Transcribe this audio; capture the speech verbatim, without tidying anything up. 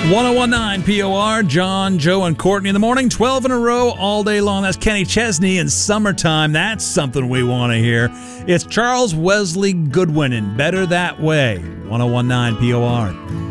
ten nineteen P O R, John, Joe, and Courtney in the morning, twelve in a row all day long. That's Kenny Chesney in Summertime. That's something we want to hear. It's Charles Wesley Goodwin in Better That Way, ten nineteen P O R.